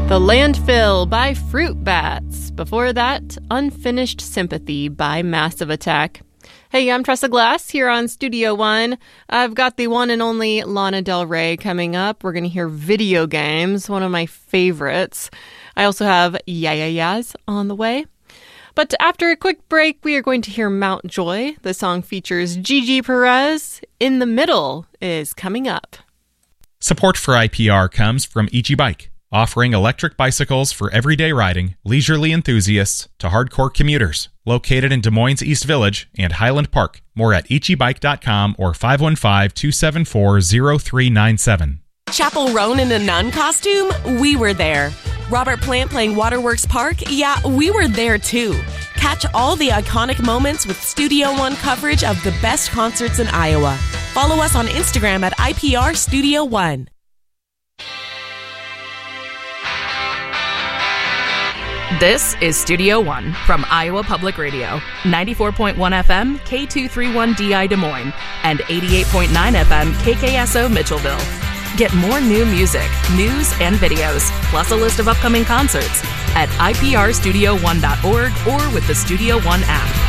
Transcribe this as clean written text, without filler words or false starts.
The Landfill by Fruit Bats. Before that, Unfinished Sympathy by Massive Attack. Hey, I'm Tressa Glass here on Studio One. I've got the one and only Lana Del Rey coming up. We're going to hear Video Games, one of my favorites. I also have Yeah Yeah Yeahs on the way. But after a quick break, we are going to hear Mount Joy. The song features Gigi Perez. In the Middle is coming up. Support for IPR comes from EG Bike, offering electric bicycles for everyday riding, leisurely enthusiasts to hardcore commuters. Located in Des Moines East Village and Highland Park. More at egbike.com or 515-274-0397. Chapel Roan in a nun costume? We were there. Robert Plant playing Waterworks Park? Yeah, we were there too. Catch all the iconic moments with Studio One coverage of the best concerts in Iowa. Follow us on Instagram at IPR Studio One. This is Studio One from Iowa Public Radio, 94.1 FM, K231DI Des Moines, and 88.9 FM, KKSO Mitchellville. Get more new music, news, and videos, plus a list of upcoming concerts at iprstudio1.org or with the Studio One app.